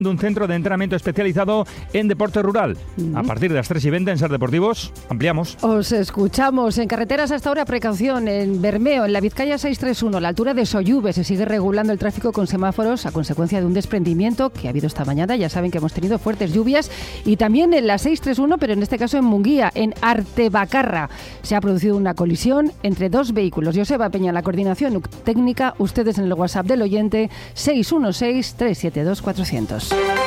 de un centro de entrenamiento especializado en deporte rural. A partir de las 3:20 en Ser Deportivos, ampliamos. Os escuchamos. En carreteras hasta ahora, precaución en Bermeo, en la Vizcaya 631, a la altura de Sollube, se sigue regulando el tráfico con semáforos a consecuencia de un desprendimiento que ha habido esta mañana. Ya saben que hemos tenido fuertes lluvias. Y también en la 631, pero en este caso en Munguía, en Artebacarra, se ha producido una colisión entre dos vehículos. Joseba Peña, la coordinación técnica, ustedes en el WhatsApp del oyente 616-372-400.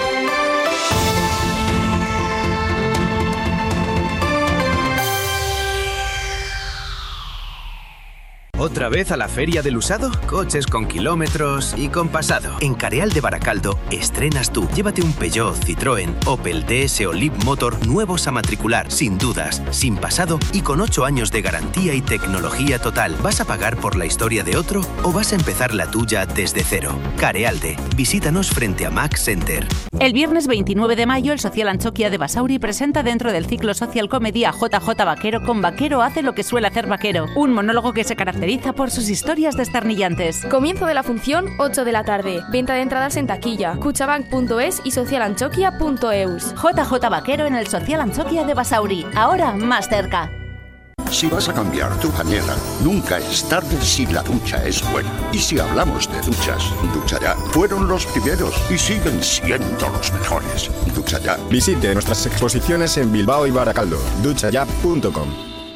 ¿Otra vez a la feria del usado? Coches con kilómetros y con pasado. En Careal de Baracaldo estrenas tú. Llévate un Peugeot, Citroën, Opel, DS o Leapmotor nuevos a matricular, sin dudas, sin pasado y con 8 años de garantía y tecnología total. ¿Vas a pagar por la historia de otro o vas a empezar la tuya desde cero? Carealde. Visítanos frente a Max Center. El viernes 29 de mayo, el Social Antxokia de Basauri presenta dentro del ciclo Social Comedy a JJ Vaquero con Vaquero hace lo que suele hacer Vaquero. Un monólogo que se caracteriza por sus historias desternillantes. Comienzo de la función 8 de la tarde. Venta de entradas en taquilla, kutxabank.es y socialantxokia.eus. JJ Vaquero en el Social Antxokia de Basauri. Ahora más cerca. Si vas a cambiar tu bañera, nunca es tarde si la ducha es buena. Y si hablamos de duchas, Ducha Ya fueron los primeros y siguen siendo los mejores. Ducha Ya. Visite nuestras exposiciones en Bilbao y Baracaldo. duchaya.com.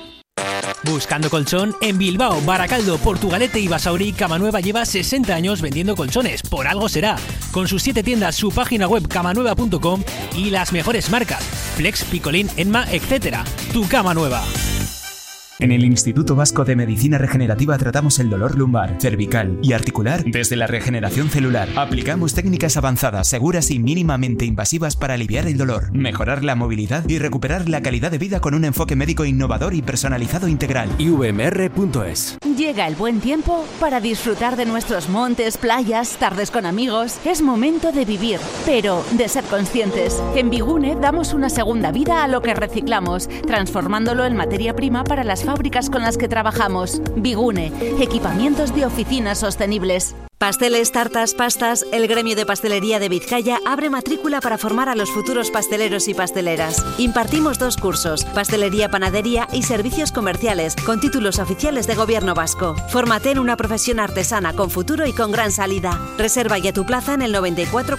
Buscando colchón en Bilbao, Baracaldo, Portugalete y Basauri, Camanueva lleva 60 años vendiendo colchones, por algo será. Con sus 7 tiendas, su página web camanueva.com y las mejores marcas, Flex, Picolín, Enma, etc. Tu cama nueva. En el Instituto Vasco de Medicina Regenerativa tratamos el dolor lumbar, cervical y articular desde la regeneración celular. Aplicamos técnicas avanzadas, seguras y mínimamente invasivas para aliviar el dolor, mejorar la movilidad y recuperar la calidad de vida con un enfoque médico innovador y personalizado integral. ivmr.es. Llega el buen tiempo para disfrutar de nuestros montes, playas, tardes con amigos. Es momento de vivir, pero de ser conscientes. En Bigune damos una segunda vida a lo que reciclamos, transformándolo en materia prima para las fábricas con las que trabajamos. Bigune, equipamientos de oficinas sostenibles. Pasteles, tartas, pastas. El Gremio de Pastelería de Vizcaya abre matrícula para formar a los futuros pasteleros y pasteleras. Impartimos 2 cursos, pastelería, panadería y servicios comerciales, con títulos oficiales de Gobierno vasco. Fórmate en una profesión artesana con futuro y con gran salida. Reserva ya tu plaza en el 94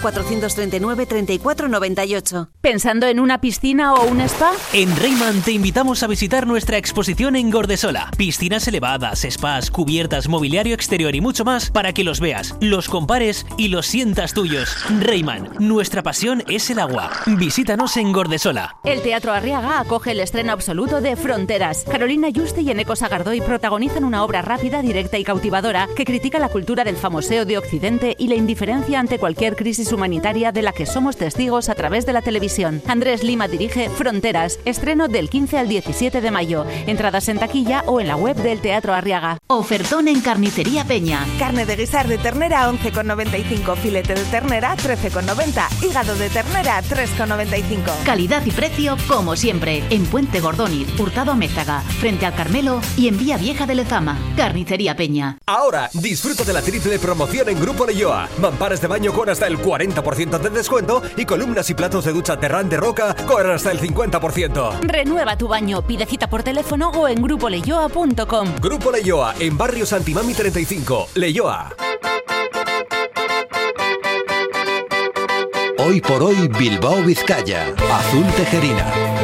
439 34 98. ¿Pensando en una piscina o un spa? En Reiman te invitamos a visitar nuestra exposición en Gordesola. Piscinas elevadas, spas, cubiertas, mobiliario exterior y mucho más para que los veas, los compares y los sientas tuyos. Reiman, nuestra pasión es el agua. Visítanos en Gordesola. El Teatro Arriaga acoge el estreno absoluto de Fronteras. Carolina Yuste y Eneco Sagardoy protagonizan una obra rápida, directa y cautivadora que critica la cultura del famoseo de Occidente y la indiferencia ante cualquier crisis humanitaria de la que somos testigos a través de la televisión. Andrés Lima dirige Fronteras, estreno del 15 al 17 de mayo. Entradas en taquilla o en la web del Teatro Arriaga. Ofertón en Carnicería Peña. Carne de guisar de ternera 11,95, filete de ternera 13,90, hígado de ternera 3,95. Calidad y precio como siempre. En Puente Gordóniz, Hurtado Amézaga, frente al Carmelo y en Vía Vieja de Lezama. Carnicería Peña. Ahora disfruta de la triple promoción en Grupo Leyoa. Mampares de baño con hasta el 40% de descuento y columnas y platos de ducha Terrán de Roca con hasta el 50%. Renueva tu baño, pide cita por teléfono o en grupoleyoa.com. Grupo Leyoa, en Barrio Santimami 35, Leyoa. Hoy por hoy Bilbao Vizcaya, Azul Tejerina.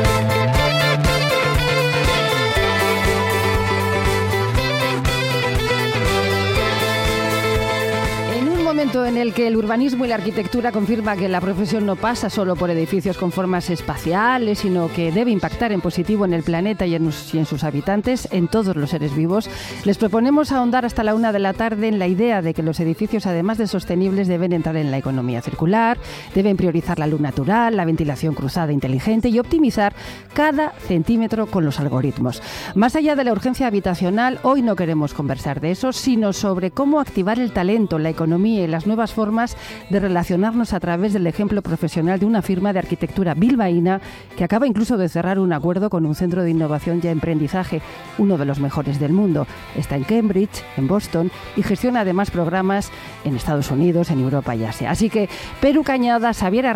En el que el urbanismo y la arquitectura confirma que la profesión no pasa solo por edificios con formas espaciales, sino que debe impactar en positivo en el planeta y en sus habitantes, en todos los seres vivos. Les proponemos ahondar hasta la 1 de la tarde en la idea de que los edificios, además de sostenibles, deben entrar en la economía circular, deben priorizar la luz natural, la ventilación cruzada inteligente y optimizar cada centímetro con los algoritmos. Más allá de la urgencia habitacional, hoy no queremos conversar de eso, sino sobre cómo activar el talento, la economía y la las nuevas formas de relacionarnos a través del ejemplo profesional de una firma de arquitectura bilbaína que acaba incluso de cerrar un acuerdo con un centro de innovación y emprendizaje, uno de los mejores del mundo. Está en Cambridge, en Boston, y gestiona además programas en Estados Unidos, en Europa y Asia. Así que Peru Cañada, Xabier